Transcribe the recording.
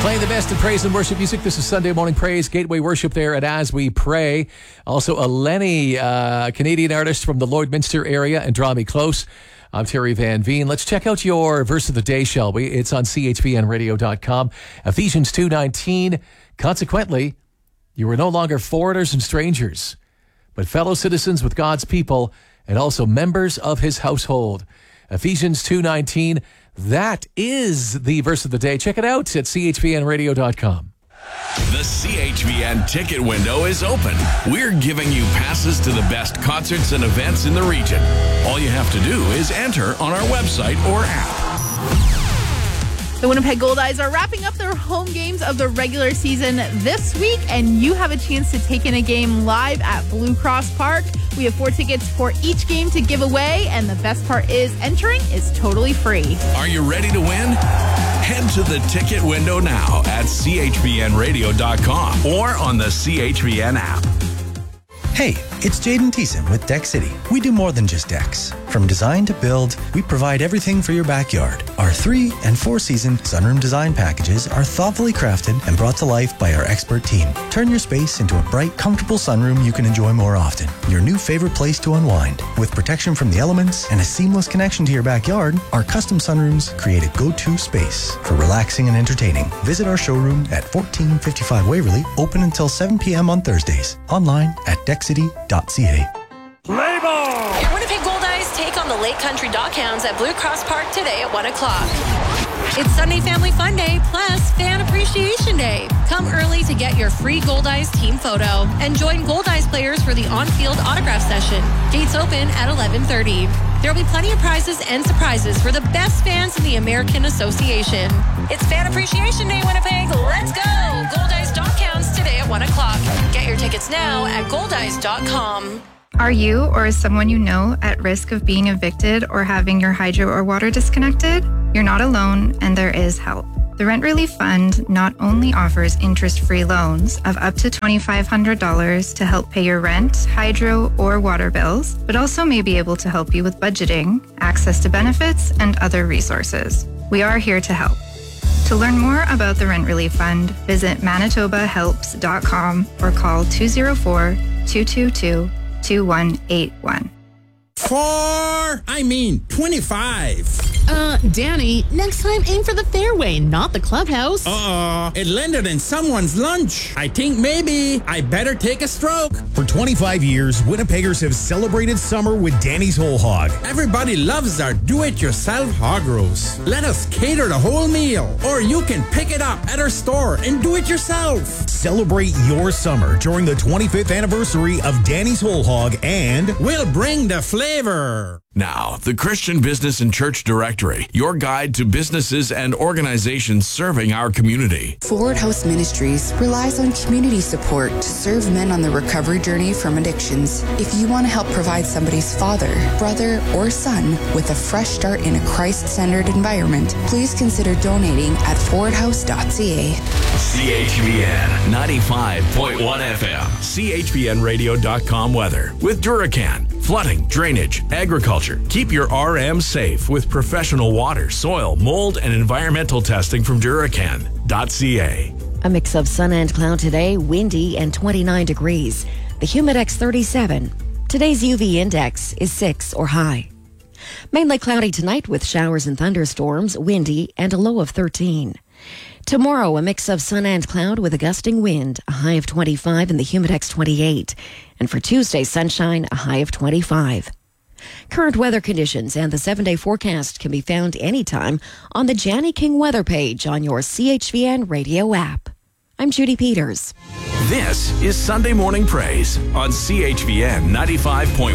Playing the best of praise and worship music. This is Sunday Morning Praise, Gateway Worship there at As We Pray. Also, a Lenny, Canadian artist from the Lloydminster area, and Draw Me Close. I'm Terry Van Veen. Let's check out your verse of the day, shall we? It's on chvnradio.com. Ephesians 2:19. Consequently, you are no longer foreigners and strangers, but fellow citizens with God's people and also members of his household. Ephesians 2:19. That is the verse of the day. Check it out at chvnradio.com. The CHVN ticket window is open. We're giving you passes to the best concerts and events in the region. All you have to do is enter on our website or app. The Winnipeg Goldeyes are wrapping up their home games of the regular season this week, and you have a chance to take in a game live at Blue Cross Park. We have 4 tickets for each game to give away, and the best part is entering is totally free. Are you ready to win? Head to the ticket window now at chvnradio.com or on the CHVN app. Hey, it's Jaden Thiessen with Deck City. We do more than just decks. From design to build, we provide everything for your backyard. Our 3- and 4-season sunroom design packages are thoughtfully crafted and brought to life by our expert team. Turn your space into a bright, comfortable sunroom you can enjoy more often. Your new favorite place to unwind. With protection from the elements and a seamless connection to your backyard, our custom sunrooms create a go-to space for relaxing and entertaining. Visit our showroom at 1455 Waverly, open until 7 p.m. on Thursdays. Online at deckcity.ca. Your Winnipeg Goldeyes take on the Lake Country Dockhounds at Blue Cross Park today at 1 o'clock. It's Sunday Family Fun Day plus Fan Appreciation Day. Come early to get your free Goldeyes team photo and join Goldeyes players for the on-field autograph session. Gates open at 11:30. There will be plenty of prizes and surprises for the best fans in the American Association. It's Fan Appreciation Day, Winnipeg. Let's go! Goldeyes Dockhounds today at 1 o'clock. Get your tickets now at goldeyes.com. Are you or is someone you know at risk of being evicted or having your hydro or water disconnected? You're not alone, and there is help. The Rent Relief Fund not only offers interest-free loans of up to $2,500 to help pay your rent, hydro, or water bills, but also may be able to help you with budgeting, access to benefits, and other resources. We are here to help. To learn more about the Rent Relief Fund, visit manitobahelps.com or call 204-222-2181. 25. Danny, next time aim for the fairway, not the clubhouse. It landed in someone's lunch. I think maybe I better take a stroke. For 25 years, Winnipeggers have celebrated summer with Danny's Whole Hog. Everybody loves our do-it-yourself hog roast. Let us cater the whole meal, or you can pick it up at our store and do it yourself. Celebrate your summer during the 25th anniversary of Danny's Whole Hog, and we'll bring the flavor. Now, the Christian Business and Church Directory, your guide to businesses and organizations serving our community. Forward House Ministries relies on community support to serve men on the recovery journey from addictions. If you want to help provide somebody's father, brother, or son with a fresh start in a Christ-centered environment, please consider donating at forwardhouse.ca. CHVN 95.1 FM. CHVNradio.com weather with Duracan. Flooding, drainage, agriculture. Keep your RM safe with professional water, soil, mold, and environmental testing from Duracan.ca. A mix of sun and cloud today, windy and 29 degrees. The Humidex 37. Today's UV index is 6 or high. Mainly cloudy tonight with showers and thunderstorms, windy, and a low of 13. Tomorrow, a mix of sun and cloud with a gusting wind, a high of 25 and the Humidex 28. And for Tuesday, sunshine, a high of 25. Current weather conditions and the 7-day forecast can be found anytime on the Janny King weather page on your CHVN radio app. I'm Judy Peters. This is Sunday Morning Praise on CHVN 95.1